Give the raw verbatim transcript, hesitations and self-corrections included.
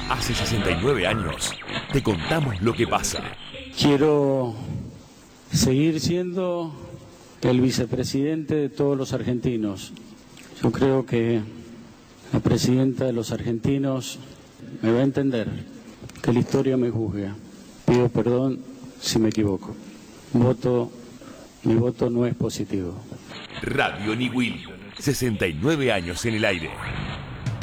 Hace sesenta y nueve años te contamos lo que pasa. Quiero seguir siendo el vicepresidente de todos los argentinos. Yo creo que la presidenta de los argentinos me va a entender, que la historia me juzgue. Pido perdón si me equivoco. Voto, mi voto no es positivo. Radio Niwil, sesenta y nueve años en el aire.